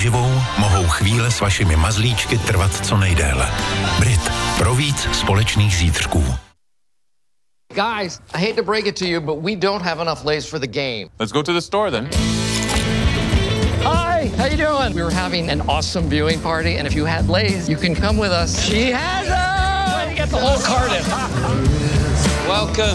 naživou, mohou chvíle s vašimi mazlíčky trvat co nejdéle. Brit. Pro víc společných zítřků. Guys, I hate to break it to you, but we don't have enough Lay's for the game. Let's go to the store then. Hi, how you doing? We were having an awesome viewing party, and if you had Lay's, you can come with us. She has them! Trying to get the whole carton. Welcome